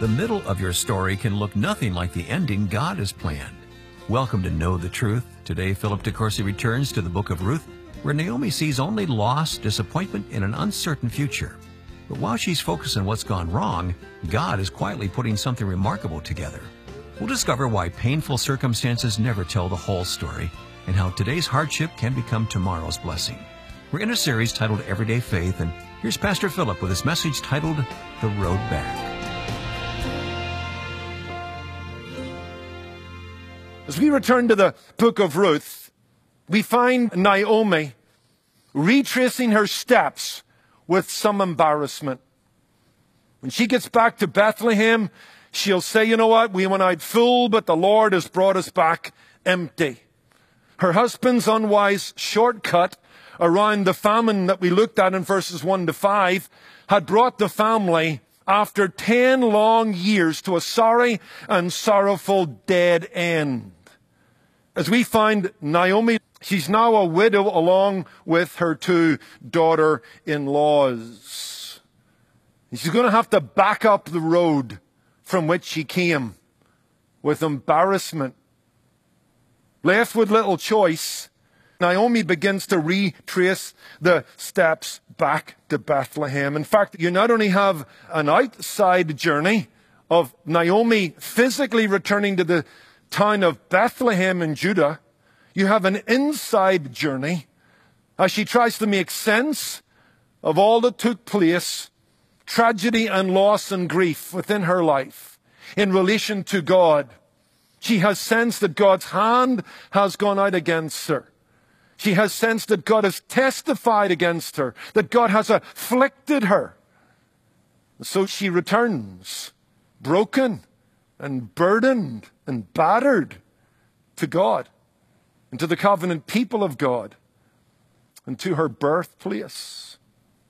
The middle of your story can look nothing like the ending God has planned. Welcome to Know the Truth. Today, Philip DeCourcy returns to the book of Ruth, where Naomi sees only loss, disappointment, and an uncertain future. But while she's focused on what's gone wrong, God is quietly putting something remarkable together. We'll discover why painful circumstances never tell the whole story, and how today's hardship can become tomorrow's blessing. We're in a series titled Everyday Faith, and here's Pastor Philip with his message titled The Road Back. As we return to the book of Ruth, we find Naomi retracing her steps with some embarrassment. When she gets back to Bethlehem, she'll say, you know what, we went out full, but the Lord has brought us back empty. Her husband's unwise shortcut around the famine that we looked at in verses 1 to 5 had brought the family after 10 long years to a sorry and sorrowful dead end. As we find Naomi, she's now a widow along with her two daughter-in-laws. She's going to have to back up the road from which she came with embarrassment. Left with little choice, Naomi begins to retrace the steps back to Bethlehem. In fact, you not only have an outside journey of Naomi physically returning to the town of Bethlehem in Judah, you have an inside journey as she tries to make sense of all that took place, tragedy and loss and grief within her life in relation to God. She has sensed that God's hand has gone out against her. She has sensed that God has testified against her, that God has afflicted her. So she returns broken and burdened and battered to God and to the covenant people of God and to her birthplace.